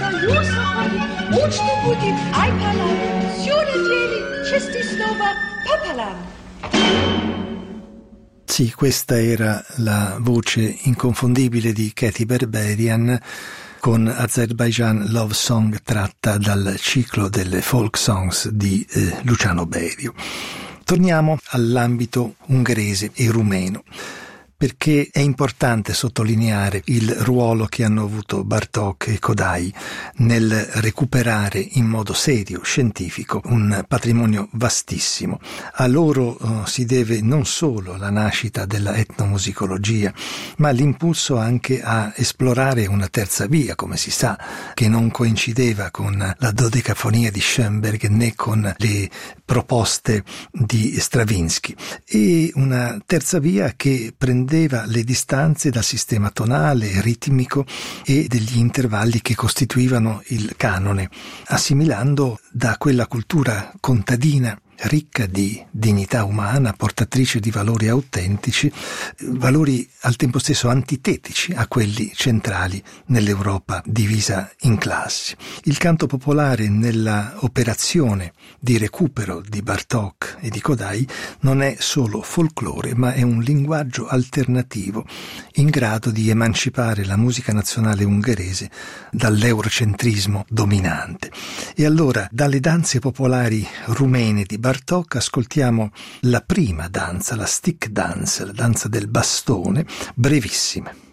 Ivana, Jusafani, Učtuputi, Ajpalan, Sjudedjeli, Čestisnova, Papalan. Sì, questa era la voce inconfondibile di Katy Berberian con Azerbaijan Love Song, tratta dal ciclo delle folk songs di Luciano Berio. Torniamo all'ambito ungherese e rumeno, perché è importante sottolineare il ruolo che hanno avuto Bartók e Kodály nel recuperare in modo serio, scientifico, un patrimonio vastissimo. A loro si deve non solo la nascita della etnomusicologia, ma l'impulso anche a esplorare una terza via, come si sa, che non coincideva con la dodecafonia di Schoenberg né con le proposte di Stravinsky, e una terza via che prendeva le distanze dal sistema tonale, ritmico e degli intervalli che costituivano il canone, assimilando da quella cultura contadina ricca di dignità umana, portatrice di valori autentici, valori al tempo stesso antitetici a quelli centrali nell'Europa divisa in classi. Il canto popolare nella operazione di recupero di Bartók e di Kodály non è solo folklore, ma è un linguaggio alternativo in grado di emancipare la musica nazionale ungherese dall'eurocentrismo dominante. E allora, dalle danze popolari rumene di Bartók ascoltiamo la prima danza, la stick dance, la danza del bastone, brevissima.